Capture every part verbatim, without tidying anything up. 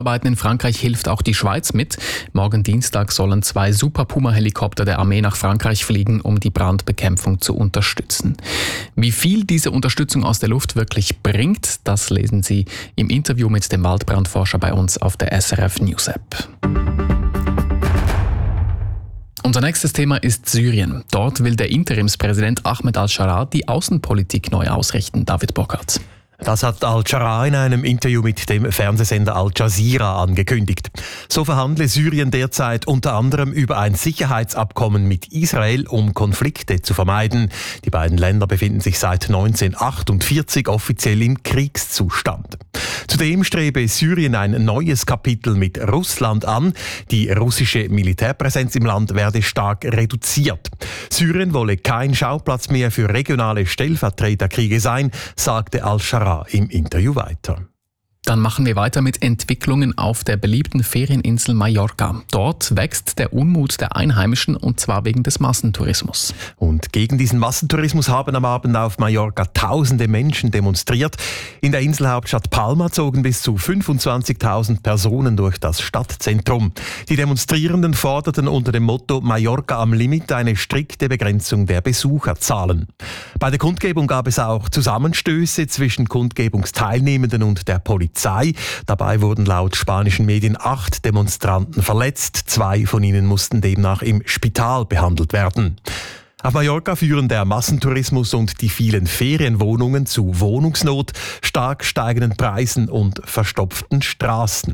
Arbeiten in Frankreich hilft auch die Schweiz mit. Morgen Dienstag sollen zwei Super Puma-Helikopter der Armee nach Frankreich fliegen, um die Brandbekämpfung zu unterstützen. Wie viel diese Unterstützung aus der Luft wirklich bringt, das lesen Sie im Interview mit dem Waldbrandforscher bei uns auf der S R F News App. Unser nächstes Thema ist Syrien. Dort will der Interimspräsident Ahmed al-Sharaa die Außenpolitik neu ausrichten. David Burkhardt. Das hat al-Sharaa in einem Interview mit dem Fernsehsender Al Jazeera angekündigt. So verhandle Syrien derzeit unter anderem über ein Sicherheitsabkommen mit Israel, um Konflikte zu vermeiden. Die beiden Länder befinden sich seit neunzehnhundertachtundvierzig offiziell im Kriegszustand. Zudem strebe Syrien ein neues Kapitel mit Russland an. Die russische Militärpräsenz im Land werde stark reduziert. Syrien wolle kein Schauplatz mehr für regionale Stellvertreterkriege sein, sagte al-Sharaa im Interview weiter. Dann machen wir weiter mit Entwicklungen auf der beliebten Ferieninsel Mallorca. Dort wächst der Unmut der Einheimischen, und zwar wegen des Massentourismus. Und gegen diesen Massentourismus haben am Abend auf Mallorca tausende Menschen demonstriert. In der Inselhauptstadt Palma zogen bis zu fünfundzwanzigtausend Personen durch das Stadtzentrum. Die Demonstrierenden forderten unter dem Motto Mallorca am Limit eine strikte Begrenzung der Besucherzahlen. Bei der Kundgebung gab es auch Zusammenstöße zwischen Kundgebungsteilnehmenden und der Polizei. Dabei wurden laut spanischen Medien acht Demonstranten verletzt. Zwei von ihnen mussten demnach im Spital behandelt werden. Auf Mallorca führen der Massentourismus und die vielen Ferienwohnungen zu Wohnungsnot, stark steigenden Preisen und verstopften Straßen.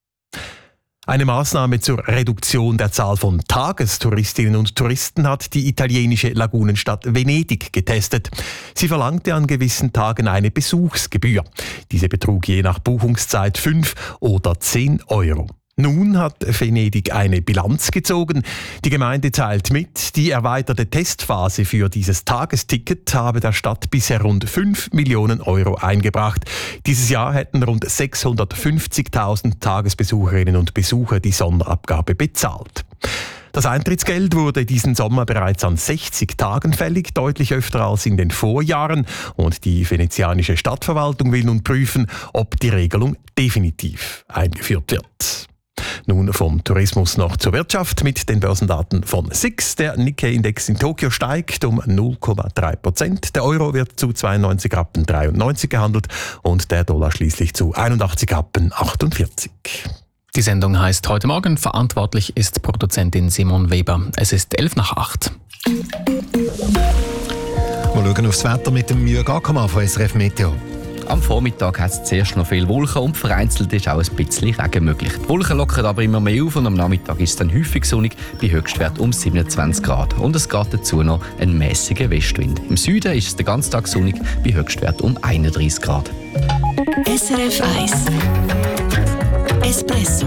Eine Maßnahme zur Reduktion der Zahl von Tagestouristinnen und Touristen hat die italienische Lagunenstadt Venedig getestet. Sie verlangte an gewissen Tagen eine Besuchsgebühr. Diese betrug je nach Buchungszeit fünf oder zehn Euro. Nun hat Venedig eine Bilanz gezogen. Die Gemeinde teilt mit, die erweiterte Testphase für dieses Tagesticket habe der Stadt bisher rund fünf Millionen Euro eingebracht. Dieses Jahr hätten rund sechshundertfünfzigtausend Tagesbesucherinnen und Besucher die Sonderabgabe bezahlt. Das Eintrittsgeld wurde diesen Sommer bereits an sechzig Tagen fällig, deutlich öfter als in den Vorjahren. Und die venezianische Stadtverwaltung will nun prüfen, ob die Regelung definitiv eingeführt wird. Nun vom Tourismus noch zur Wirtschaft mit den Börsendaten von S I X. Der Nikkei-Index in Tokio steigt um null Komma drei Prozent. Der Euro wird zu zweiundneunzig Rappen dreiundneunzig gehandelt und der Dollar schließlich zu einundachtzig Rappen achtundvierzig. Die Sendung heißt heute Morgen. Verantwortlich ist Produzentin Simon Weber. Es ist elf nach acht. Wir schauen aufs Wetter mit dem Jürg Ackermann von S R F Meteo. Am Vormittag hat es zuerst noch viel Wolken und vereinzelt ist auch ein bisschen Regen möglich. Die Wolken lockern aber immer mehr auf und am Nachmittag ist es dann häufig sonnig, bei Höchstwert um siebenundzwanzig Grad. Und es geht dazu noch ein mäßiger Westwind. Im Süden ist es den ganzen Tag sonnig, bei Höchstwert um einunddreißig Grad. S R F eins Espresso.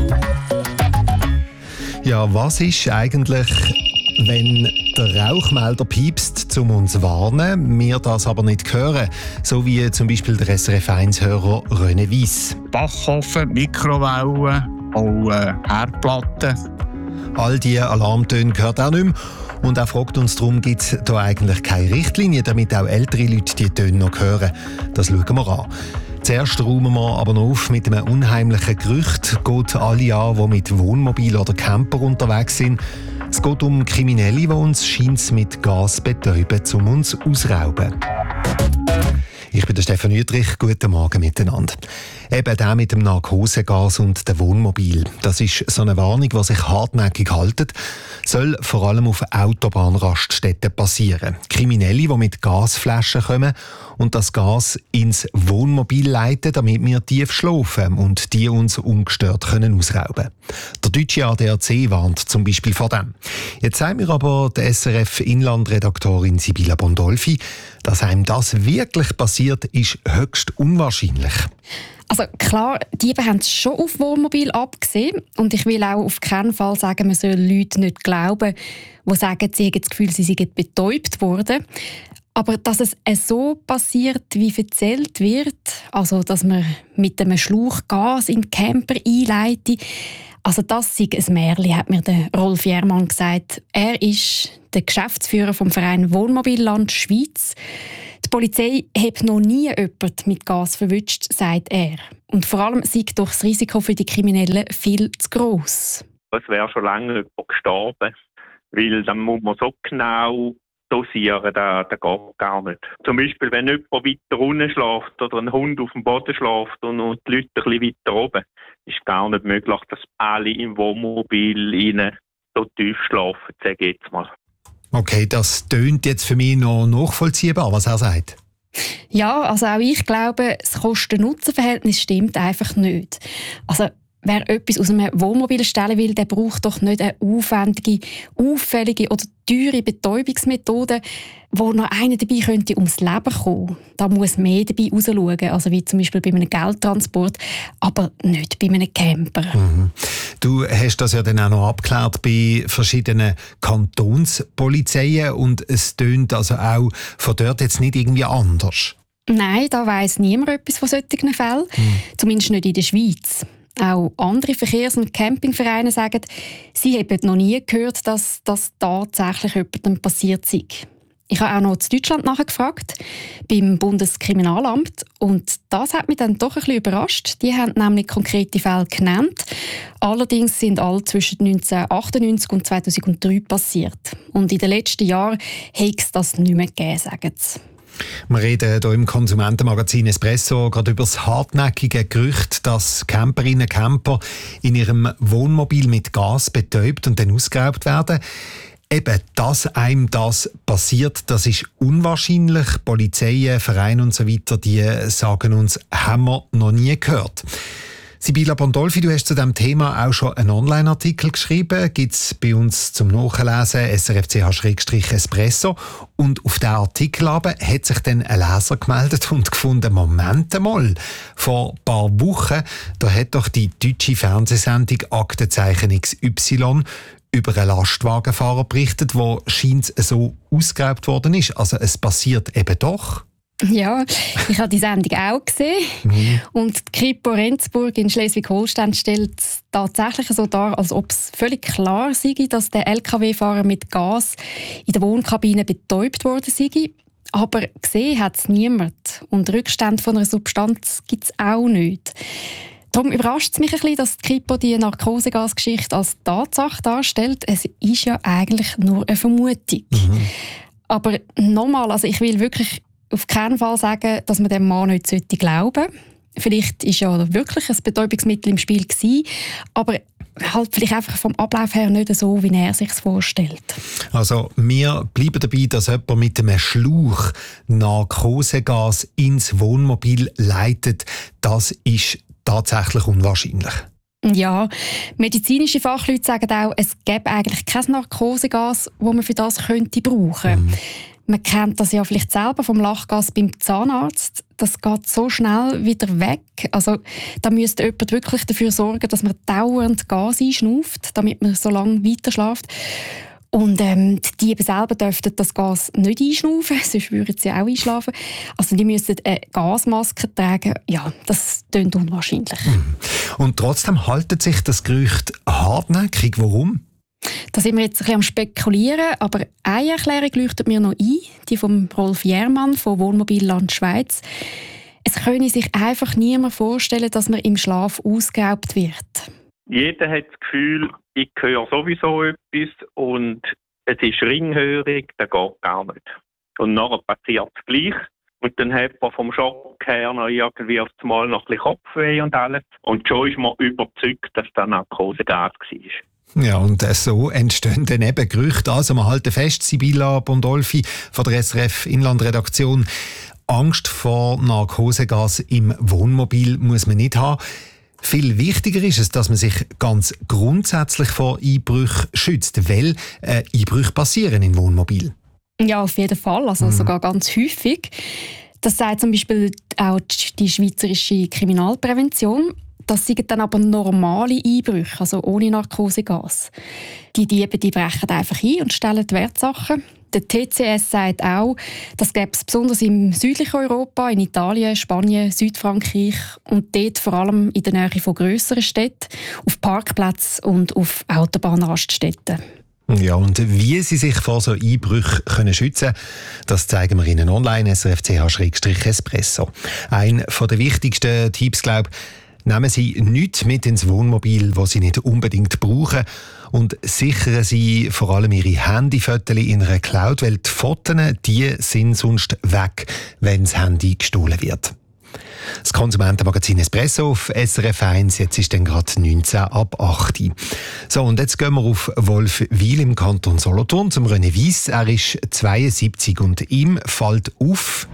Ja, was ist eigentlich, wenn der Rauchmelder piepst, um uns zu warnen, wir das aber nicht hören, so wie zum Beispiel der S R F eins-Hörer René Weiss. Backofen, Mikrowellen, auch äh, Herdplatten. All diese Alarmtöne gehört auch nicht mehr. Und er fragt uns darum, gibt es da eigentlich keine Richtlinie, damit auch ältere Leute die Töne noch hören. Das schauen wir an. Zuerst räumen wir aber noch auf mit einem unheimlichen Gerücht. Geht alle an, die mit Wohnmobil oder Camper unterwegs sind. Es geht um Kriminelle, die uns scheint mit Gas betäuben, um uns ausrauben. Ich bin der Stefan Uetrich. Guten Morgen miteinander. Eben der mit dem Narkosegas und dem Wohnmobil. Das ist so eine Warnung, die sich hartnäckig hält, soll vor allem auf Autobahnraststätten passieren. Kriminelle, die mit Gasflaschen kommen und das Gas ins Wohnmobil leiten, damit wir tief schlafen und die uns ungestört können ausrauben. Der deutsche A D A C warnt zum Beispiel vor dem. Jetzt sagt mir aber die S R F-Inlandredaktorin Sibylla Bondolfi, dass einem das wirklich passiert, ist höchst unwahrscheinlich. Also klar, Diebe haben es schon auf Wohnmobil abgesehen. Und ich will auch auf keinen Fall sagen, man soll Leute nicht glauben, die sagen, sie haben das Gefühl, sie seien betäubt worden. Aber dass es so passiert, wie erzählt wird, also dass man mit einem Schlauch Gas in den Camper einleitet, also das sei ein Märchen, hat mir der Rolf Jermann gesagt. Er ist der Geschäftsführer vom Verein Wohnmobilland Schweiz. Die Polizei hat noch nie jemanden mit Gas verwünscht, sagt er. Und vor allem sei doch das Risiko für die Kriminellen viel zu gross. Es wäre schon lange jemand gestorben, weil dann muss man so genau dosieren, das, das geht gar nicht. Zum Beispiel, wenn jemand weiter unten schläft oder ein Hund auf dem Boden schläft und, und die Leute ein bisschen weiter oben, ist gar nicht möglich, dass alle im Wohnmobil rein so tief schlafen, sage ich jetzt mal. Okay, das tönt jetzt für mich noch nachvollziehbar, was er sagt. Ja, also auch ich glaube, das Kosten-Nutzen-Verhältnis stimmt einfach nicht. Also wer etwas aus einem Wohnmobil stellen will, der braucht doch nicht eine aufwendige, auffällige oder teure Betäubungsmethode, wo noch einer dabei könnte ums Leben kommen. Da muss mehr dabei rausschauen, also wie zum Beispiel bei einem Geldtransport, aber nicht bei einem Camper. Mhm. Du hast das ja dann auch noch abgeklärt bei verschiedenen Kantonspolizeien und es tönt also auch von dort jetzt nicht irgendwie anders. Nein, da weiss niemand etwas von solchen Fällen, mhm. zumindest nicht in der Schweiz. Auch andere Verkehrs- und Campingvereine sagen, sie haben noch nie gehört, dass das tatsächlich jemandem passiert sei. Ich habe auch noch in Deutschland nachgefragt, beim Bundeskriminalamt. Und das hat mich dann doch ein bisschen überrascht. Die haben nämlich konkrete Fälle genannt. Allerdings sind alle zwischen neunzehnhundertachtundneunzig und zweitausenddrei passiert. Und in den letzten Jahren hat es das nicht mehr gegeben, sagen sie. Wir reden hier im Konsumentenmagazin Espresso gerade über das hartnäckige Gerücht, dass Camperinnen und Camper in ihrem Wohnmobil mit Gas betäubt und dann ausgeraubt werden. Eben, dass einem das passiert, das ist unwahrscheinlich. Polizeien, Vereine und so weiter, die sagen uns, haben wir noch nie gehört. Sibilla Bondolfi, du hast zu diesem Thema auch schon einen Online-Artikel geschrieben. Gibt es bei uns zum Nachlesen S R F C H Espresso. Und auf diesen Artikel aber hat sich dann ein Leser gemeldet und gefunden, Moment mal, vor ein paar Wochen da hat doch die deutsche Fernsehsendung Aktenzeichen X Y über einen Lastwagenfahrer berichtet, der scheint so ausgeraubt worden ist. Also es passiert eben doch. Ja, ich habe die Sendung auch gesehen. Mhm. Und die Kripo Rendsburg in Schleswig-Holstein stellt es tatsächlich so dar, als ob es völlig klar sei, dass der L K W-Fahrer mit Gas in der Wohnkabine betäubt worden sei. Aber gesehen hat es niemand. Und Rückstände von einer Substanz gibt es auch nicht. Darum überrascht es mich ein bisschen, dass die Kripo die Narkosegasgeschichte als Tatsache darstellt. Es ist ja eigentlich nur eine Vermutung. Mhm. Aber nochmal, also ich will wirklich auf keinen Fall sagen, dass man dem Mann nicht glauben sollte. Vielleicht war ja wirklich ein Betäubungsmittel im Spiel gewesen, aber halt vielleicht einfach vom Ablauf her nicht so, wie er sich vorstellt. Also wir bleiben dabei, dass jemand mit einem Schlauch Narkosegas ins Wohnmobil leitet. Das ist tatsächlich unwahrscheinlich. Ja, medizinische Fachleute sagen auch, es gäbe eigentlich kein Narkosegas, das man für das könnte brauchen. Mhm. Man kennt das ja vielleicht selber vom Lachgas beim Zahnarzt. Das geht so schnell wieder weg. Also da müsste jemand wirklich dafür sorgen, dass man dauernd Gas einschnauft, damit man so lange weiter schläft. Und ähm, die Diebe selber dürften das Gas nicht einschnaufen, sonst würden sie auch einschlafen. Also die müssten eine Gasmaske tragen. Ja, das klingt unwahrscheinlich. Und trotzdem haltet sich das Gerücht hartnäckig. Warum? Da sind wir jetzt ein bisschen am Spekulieren, aber eine Erklärung leuchtet mir noch ein, die von Rolf Jermann von Wohnmobilland Schweiz. Es könne sich einfach niemand vorstellen, dass man im Schlaf ausgeraubt wird. Jeder hat das Gefühl, ich höre sowieso etwas und es ist ringhörig, das geht gar nicht. Und nachher passiert es gleich. Und dann hat man vom Schock her noch irgendwie auf einmal noch ein bisschen Kopfweh und alles. Und schon ist man überzeugt, dass das Narkosegas war. Ja, und so entstehen dann eben Gerüchte. Also wir halten fest, Sibilla Bondolfi von der S R F Inlandredaktion. Angst vor Narkosegas im Wohnmobil muss man nicht haben. Viel wichtiger ist es, dass man sich ganz grundsätzlich vor Einbrüchen schützt, weil äh, Einbrüche passieren in Wohnmobil. Ja, auf jeden Fall, also mhm. sogar ganz häufig. Das sagt zum Beispiel auch die Schweizerische Kriminalprävention. Das sind dann aber normale Einbrüche, also ohne Narkosegas. Die Diebe die brechen einfach ein und stellen die Wertsachen. Der T C S sagt auch, das gäbe es besonders im südlichen Europa, in Italien, Spanien, Südfrankreich und dort vor allem in der Nähe von grösseren Städten, auf Parkplätzen und auf Autobahnraststätten. Ja, und wie Sie sich vor so Einbrüchen können schützen können, das zeigen wir Ihnen online, S R F C H Espresso. Ein der wichtigsten Tipps, glaube ich, Nehmen Sie nichts mit ins Wohnmobil, das Sie nicht unbedingt brauchen. Und sichern Sie vor allem Ihre Handyfotos in einer Cloud, weil die Fotos, die sind sonst weg, wenn das Handy gestohlen wird. Das Konsumentenmagazin Espresso auf S R F eins, jetzt ist dann gerade neunzehn ab acht. So, und jetzt gehen wir auf Wolfwil im Kanton Solothurn zum René Weiss. Er ist zweiundsiebzig und ihm fällt auf,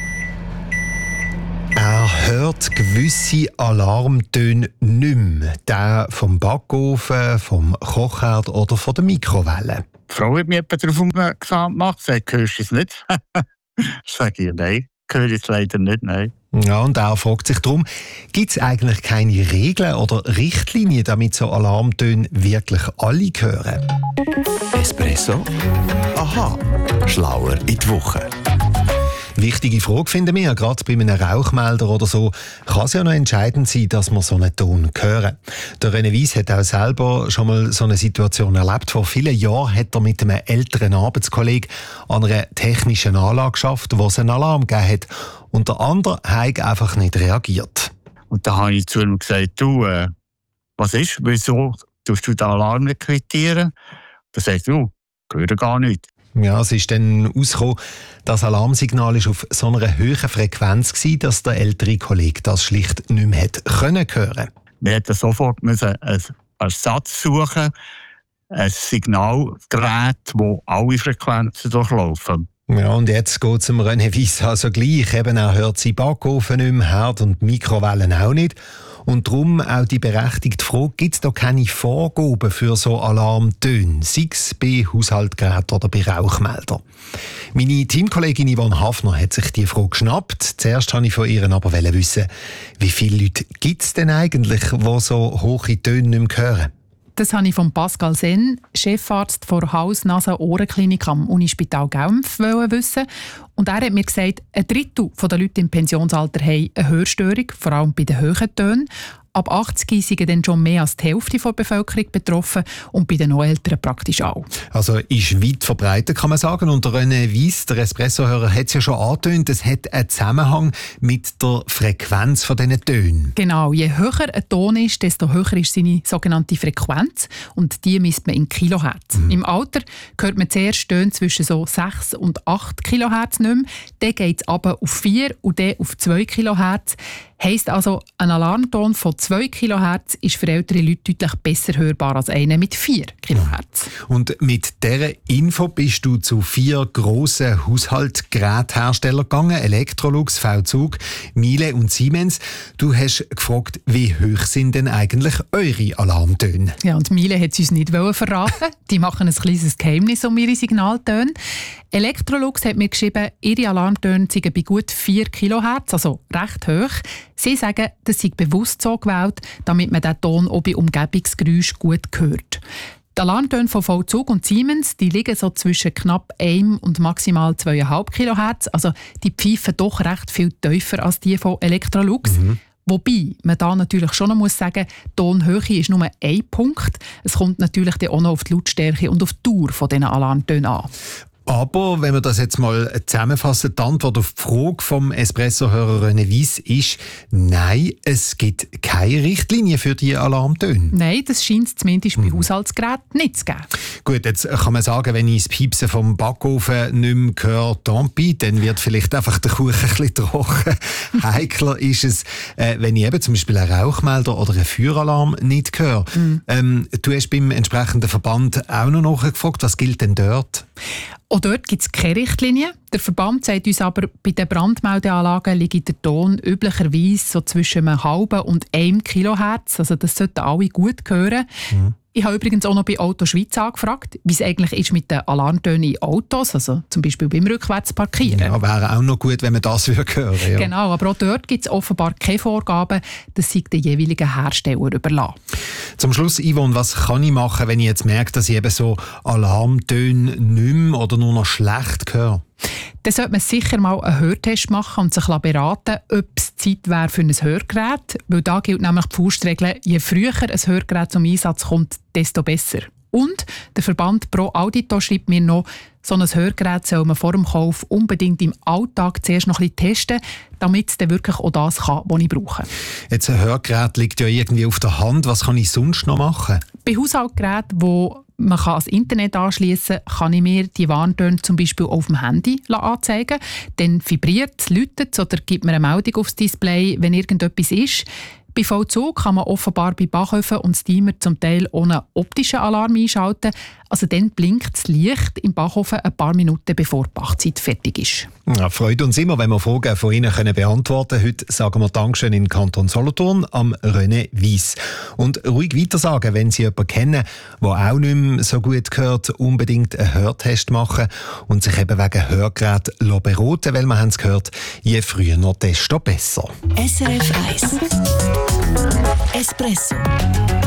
er hört gewisse Alarmtöne nicht mehr. Der vom Backofen, vom Kochherd oder von der Mikrowelle. Die Frau hat mich darauf aufmerksam gemacht, sagt, hörst du es nicht? Sage ich, nein, höre ich es leider nicht, nein. Ja, und er fragt sich darum, gibt es eigentlich keine Regeln oder Richtlinien, damit so Alarmtöne wirklich alle hören? Espresso? Aha, schlauer in die Woche. Wichtige Frage finden wir, gerade bei einem Rauchmelder oder so, kann es ja noch entscheidend sein, dass wir so einen Ton hören. Der René Weiss hat auch selber schon mal so eine Situation erlebt. Vor vielen Jahren hat er mit einem älteren Arbeitskollegen an einer technischen Anlage geschafft, wo es einen Alarm gegeben hat. Und der andere hat einfach nicht reagiert. Und da habe ich zu ihm gesagt, du, äh, was ist, wieso tust du den Alarm nicht quittieren? Da sagt er, du, höre gar nicht. Ja, es ist dann rausgekommen, das Alarmsignal war auf so einer hohen Frequenz gewesen, dass der ältere Kollege das schlicht nicht mehr hätte können hören. Wir hätten sofort müssen einen Ersatz suchen, ein Signalgerät, das alle Frequenzen durchlaufen. Ja, und jetzt geht es dem René Weiss also gleich. Eben, er hört seinen Backofen nicht mehr, Herd und Mikrowellen auch nicht. Und darum auch die berechtigte Frage, gibt es da keine Vorgaben für so Alarmtöne, sei es bei Haushaltsgeräten oder bei Rauchmeldern? Meine Teamkollegin Yvonne Hafner hat sich die Frage geschnappt. Zuerst wollte ich von ihr aber wissen, wie viele Leute gibt es denn eigentlich, die so hohe Töne nicht mehr hören? Das habe ich von Pascal Senn, Chefarzt der Hals-Nasen-Ohrenklinik am Unispital Genf, wissen. Und er hat mir gesagt, ein Drittel der Leute im Pensionsalter haben eine Hörstörung, vor allem bei den hohen Tönen. Ab achtzig sind dann schon mehr als die Hälfte der Bevölkerung betroffen und bei den noch Älteren praktisch auch. Also ist weit verbreitet, kann man sagen. Und der René Weiss, der Espresso-Hörer, hat es ja schon angetönt, es hat einen Zusammenhang mit der Frequenz von diesen Tönen. Genau, je höher ein Ton ist, desto höher ist seine sogenannte Frequenz. Und die misst man in Kilohertz. Mhm. Im Alter hört man zuerst Töne zwischen so sechs und acht Kilohertz nicht mehr. Dann geht es aber auf vier und dann auf zwei Kilohertz. Heisst also, ein Alarmton von zwei Kilohertz ist für ältere Leute deutlich besser hörbar als einer mit vier Kilohertz. Und mit dieser Info bist du zu vier grossen Haushaltsgerätherstellern gegangen, Electrolux, V-Zug, Miele und Siemens. Du hast gefragt, wie hoch sind denn eigentlich eure Alarmtöne? Ja, und Miele hat es uns nicht verraten. Die machen ein kleines Geheimnis um ihre Signaltöne. Electrolux hat mir geschrieben, ihre Alarmtöne sind bei gut vier Kilohertz, also recht hoch. Sie sagen, das sei bewusst so gewählt, damit man den Ton auch bei Umgebungsgeräuschen gut hört. Die Alarmtöne von V-Zug und Siemens die liegen so zwischen knapp einem und maximal zwei Komma fünf Kilohertz. Also die pfeifen doch recht viel tiefer als die von Electrolux. Mhm. Wobei man da natürlich schon noch muss sagen, die Tonhöhe ist nur ein Punkt. Es kommt natürlich dann auch noch auf die Lautstärke und auf die Dauer von diesen Alarmtönen an. Aber wenn wir das jetzt mal zusammenfassen, die Antwort auf die Frage vom Espresso-Hörer René Weiss ist, nein, es gibt keine Richtlinie für die Alarmtöne. Nein, das scheint es zumindest mhm. bei Haushaltsgeräten nicht zu geben. Gut, jetzt kann man sagen, wenn ich das Piepsen vom Backofen nicht mehr höre, tant pis, dann wird vielleicht einfach der Kuchen ein bisschen trocken. Heikler ist es, äh, wenn ich eben zum Beispiel einen Rauchmelder oder einen Feueralarm nicht höre. Mhm. Ähm, du hast beim entsprechenden Verband auch noch nachgefragt, was gilt denn dort? Auch dort gibt es keine Richtlinie. Der Verband sagt uns aber, bei den Brandmeldeanlagen liegt der Ton üblicherweise so zwischen einem halben und einem Kilohertz. Also das sollten alle gut hören. Mhm. Ich habe übrigens auch noch bei Auto Schweiz angefragt, wie es eigentlich ist mit den Alarmtönen in Autos, also zum Beispiel beim Rückwärtsparkieren. Ja, wäre auch noch gut, wenn man das hören würde. Ja. Genau, aber auch dort gibt es offenbar keine Vorgaben, das sei den jeweiligen Hersteller überlassen. Zum Schluss, Yvonne, was kann ich machen, wenn ich jetzt merke, dass ich eben so Alarmtöne nicht mehr oder nur noch schlecht höre? Dann sollte man sicher mal einen Hörtest machen und sich beraten, ob es Zeit wäre für ein Hörgerät. Weil da gilt nämlich die Faustregel, je früher ein Hörgerät zum Einsatz kommt, desto besser. Und der Verband Pro Audito schreibt mir noch, so ein Hörgerät soll man vor dem Kauf unbedingt im Alltag zuerst noch ein bisschen testen, damit es dann wirklich auch das kann, was ich brauche. Jetzt ein Hörgerät liegt ja irgendwie auf der Hand. Was kann ich sonst noch machen? Bei Haushaltsgeräten, wo man kann ans Internet anschliessen kann, kann ich mir die Warntöne zum Beispiel auf dem Handy anzeigen. Dann vibriert es, läutet es oder gibt mir eine Meldung aufs Display, wenn irgendetwas ist. Bei Vollzug kann man offenbar bei Backöfen und Steamer zum Teil ohne optischen Alarm einschalten. Also dann blinkt das Licht im Backofen ein paar Minuten, bevor die Backzeit fertig ist. Ja, freut uns immer, wenn wir Fragen von Ihnen können beantworten können. Heute sagen wir Dankeschön in Kanton Solothurn am René Weiss. Und ruhig weitersagen, wenn Sie jemanden kennen, der auch nicht mehr so gut hört, unbedingt einen Hörtest machen und sich eben wegen Hörgerät beraten, weil wir haben es gehört, je früher noch, desto besser. S R F eins Espresso.